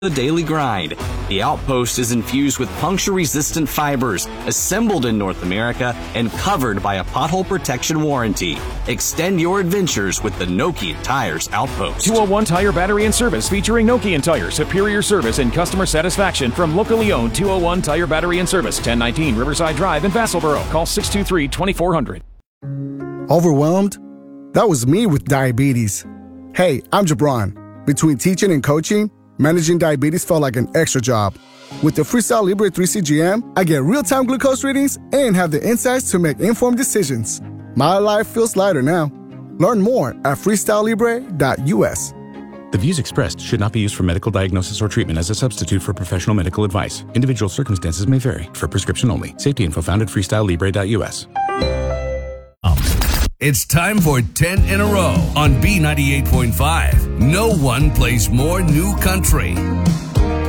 the daily grind. The Outpost is infused with puncture-resistant fibers, assembled in North America, and covered by a pothole protection warranty. Extend your adventures with the Nokian Tires Outpost. 201 Tire Battery and Service featuring Nokian Tires. Superior service and customer satisfaction from locally owned 201 Tire Battery and Service, 1019 Riverside Drive in Vassalboro. Call 623-2400. Overwhelmed? That was me with diabetes. Hey, I'm Jabron. Between teaching and coaching, managing diabetes felt like an extra job. With the Freestyle Libre 3 CGM, I get real-time glucose readings and have the insights to make informed decisions. My life feels lighter now. Learn more at freestylelibre.us. The views expressed should not be used for medical diagnosis or treatment as a substitute for professional medical advice. Individual circumstances may vary. For prescription only. Safety info found at freestylelibre.us. It's time for 10 in a row on B98.5. No one plays more new country.